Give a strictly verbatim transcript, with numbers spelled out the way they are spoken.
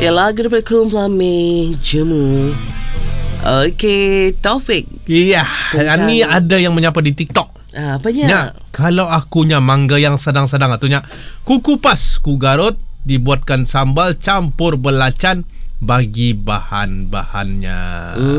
Ya, lagu daripada Kumpulan Jemu. Okey, Taufik. Iya, tentang... ni ada yang menyapa di TikTok. Ah, apanya? Ya, kalau akunya mangga yang sedang-sedang atunya, ku kupas, ku garut, dibuatkan sambal campur belacan bagi bahan-bahannya.